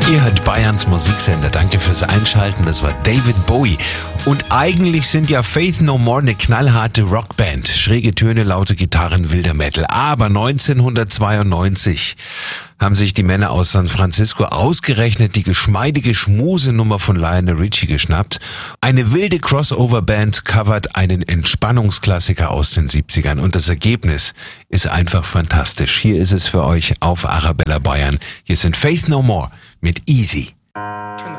Ihr hört Bayerns Musiksender. Danke fürs Einschalten. Das war David Bowie. Und eigentlich sind ja Faith No More eine knallharte Rockband. Schräge Töne, laute Gitarren, wilder Metal. Aber 1992 haben sich die Männer aus San Francisco ausgerechnet die geschmeidige Schmusenummer von Lionel Richie geschnappt. Eine wilde Crossover-Band covert einen Entspannungsklassiker aus den 70ern. Und das Ergebnis ist einfach fantastisch. Hier ist es für euch auf Arabella Bayern. Hier sind Faith No More mit Easy.